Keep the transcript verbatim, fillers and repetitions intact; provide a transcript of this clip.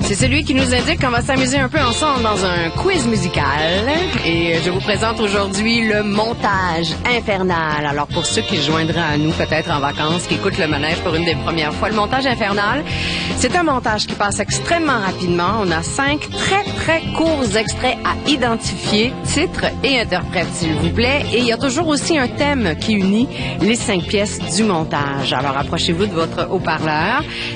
C'est celui qui nous indique qu'on va s'amuser un peu ensemble dans un quiz musical. Et je vous présente aujourd'hui le montage infernal. Alors pour ceux qui se joindraient à nous peut-être en vacances, qui écoutent le manège pour une des premières fois, le montage infernal, c'est un montage qui passe extrêmement rapidement. On a cinq très très courts extraits à identifier, titre et interprète s'il vous plaît. Et il y a toujours aussi un thème qui unit les cinq pièces du montage. Alors approchez-vous de votre haut-parleur.